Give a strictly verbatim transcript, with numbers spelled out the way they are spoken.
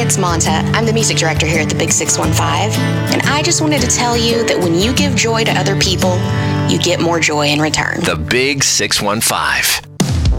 Alex Monta. I'm the music director here at the Big six one five, and I just wanted to tell you that when you give joy to other people, you get more joy in return. The Big six one five.